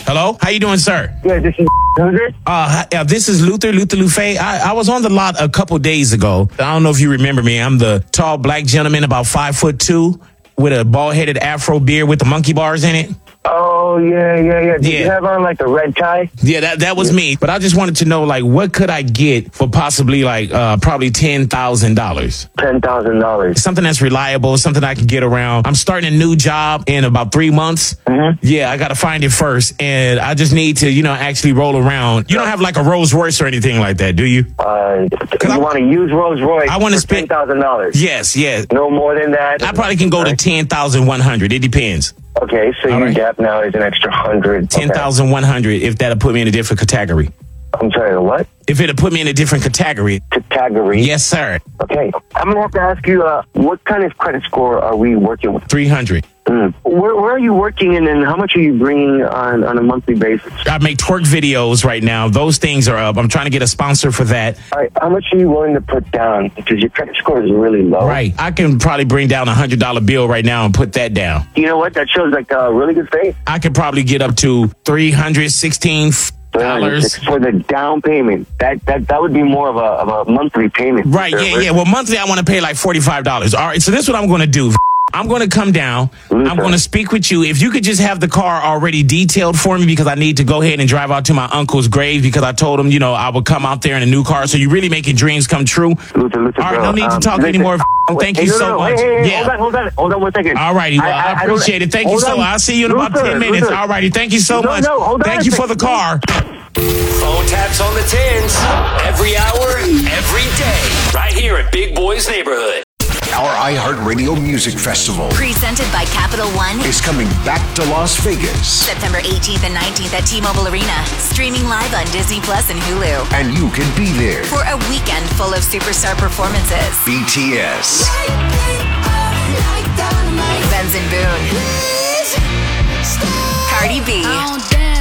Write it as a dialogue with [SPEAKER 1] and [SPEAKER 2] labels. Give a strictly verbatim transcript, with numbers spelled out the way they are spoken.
[SPEAKER 1] Hello? How you doing, sir?
[SPEAKER 2] Yeah, this is Luther.
[SPEAKER 1] Uh, hi- uh, this is Luther, Luther Lufe. I, I was on the lot a couple days ago. I don't know if you remember me. I'm the tall black gentleman, about five foot two, with a bald-headed afro beard with the monkey bars in it.
[SPEAKER 2] Oh, yeah, yeah, yeah. Did
[SPEAKER 1] Yeah.
[SPEAKER 2] you have on, like, the red tie?
[SPEAKER 1] Yeah, that that was me. But I just wanted to know, like, what could I get for possibly, like, uh, probably ten thousand dollars?
[SPEAKER 2] ten thousand dollars.
[SPEAKER 1] Something that's reliable, something I can get around. I'm starting a new job in about three months.
[SPEAKER 2] Mhm.
[SPEAKER 1] Yeah, I got to find it first. And I just need to, you know, actually roll around. You don't have, like, a Rolls Royce or anything like that, do you?
[SPEAKER 2] Uh, you
[SPEAKER 1] I-
[SPEAKER 2] want to use Rolls Royce
[SPEAKER 1] I wanna
[SPEAKER 2] for
[SPEAKER 1] spend-
[SPEAKER 2] ten thousand dollars?
[SPEAKER 1] Yes, yes.
[SPEAKER 2] No more than that?
[SPEAKER 1] I probably can go to ten thousand one hundred. It depends.
[SPEAKER 2] Okay, so
[SPEAKER 1] All
[SPEAKER 2] your
[SPEAKER 1] right.
[SPEAKER 2] gap now is an extra one hundred.
[SPEAKER 1] ten thousand one hundred if that'll put me in a different category.
[SPEAKER 2] Okay. I'm sorry, what?
[SPEAKER 1] If it'll put me in a different category.
[SPEAKER 2] Category?
[SPEAKER 1] Yes, sir.
[SPEAKER 2] Okay. I'm going to have to ask you, uh, what kind of credit score are we working with?
[SPEAKER 1] three hundred.
[SPEAKER 2] Mm. Where, where are you working and, and how much are you bringing on, on a monthly basis?
[SPEAKER 1] I make twerk videos right now. Those things are up. I'm trying to get a sponsor for that.
[SPEAKER 2] All right, how much are you willing to put down? Because your credit score is really low.
[SPEAKER 1] Right. I can probably bring down a one hundred dollar bill right now and put that down.
[SPEAKER 2] You know what? That shows like a really good faith.
[SPEAKER 1] I could probably get up to three hundred sixteen dollars.
[SPEAKER 2] For the down payment. That that that would be more of a of a monthly payment.
[SPEAKER 1] Right. Yeah, yeah. Well, monthly, I want to pay like forty-five dollars. All right. So this is what I'm going to do. I'm going to come down.
[SPEAKER 2] Okay.
[SPEAKER 1] I'm going to speak with you. If you could just have the car already detailed for me, because I need to go ahead and drive out to my uncle's grave, because I told him, you know, I would come out there in a new car. So you're really making dreams come true.
[SPEAKER 2] Luther, Luther,
[SPEAKER 1] All right,
[SPEAKER 2] bro,
[SPEAKER 1] no need to
[SPEAKER 2] um,
[SPEAKER 1] talk
[SPEAKER 2] listen,
[SPEAKER 1] anymore.
[SPEAKER 2] wait,
[SPEAKER 1] Thank
[SPEAKER 2] hey,
[SPEAKER 1] you
[SPEAKER 2] no,
[SPEAKER 1] so
[SPEAKER 2] no,
[SPEAKER 1] much.
[SPEAKER 2] Hey, hey,
[SPEAKER 1] Yeah.
[SPEAKER 2] Hold on, hold on, hold on one second.
[SPEAKER 1] All righty. Well, I, I,
[SPEAKER 2] I don't-
[SPEAKER 1] appreciate it. Thank you
[SPEAKER 2] hold
[SPEAKER 1] so
[SPEAKER 2] on.
[SPEAKER 1] much. I'll see you in about
[SPEAKER 2] Luther,
[SPEAKER 1] ten minutes.
[SPEAKER 2] Luther.
[SPEAKER 1] All righty. Thank you so
[SPEAKER 2] No,
[SPEAKER 1] much.
[SPEAKER 2] no, hold on
[SPEAKER 1] Thank
[SPEAKER 2] a
[SPEAKER 1] you for the
[SPEAKER 2] second.
[SPEAKER 1] car.
[SPEAKER 3] Phone taps on the tens. Every hour, every day. Right here at Big Boy's Neighborhood.
[SPEAKER 4] Our iHeartRadio Music Festival
[SPEAKER 5] Presented by Capital One.
[SPEAKER 4] is coming back to Las Vegas,
[SPEAKER 5] September eighteenth and nineteenth at T-Mobile Arena. Streaming live on Disney Plus and Hulu.
[SPEAKER 4] and you can be there.
[SPEAKER 5] For a weekend full of superstar performances.
[SPEAKER 4] B T S,
[SPEAKER 5] Benson Boone. Cardi B.